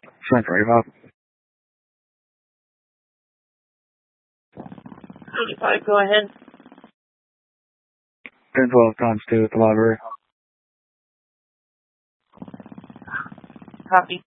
Central, are you up? 85, go ahead. 1012 times 2 at the library. Copy.